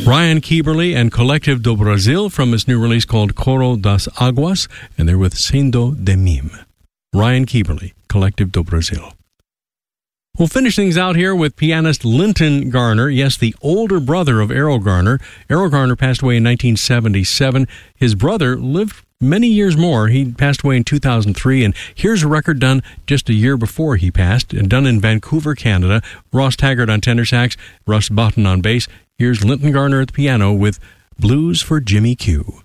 Ryan Keeberly and Collective do Brasil from his new release called Coro das Águas, and they're with Sendo de Mim. Ryan Keeberly, Collective do Brasil. We'll finish things out here with pianist Linton Garner. Yes, the older brother of Errol Garner. Errol Garner passed away in 1977. His brother lived many years more. He passed away in 2003, and here's a record done just a year before he passed, and done in Vancouver, Canada. Ross Taggart on tenor sax, Russ Button on bass. Here's Linton Garner at the piano with Blues for Jimmy Q.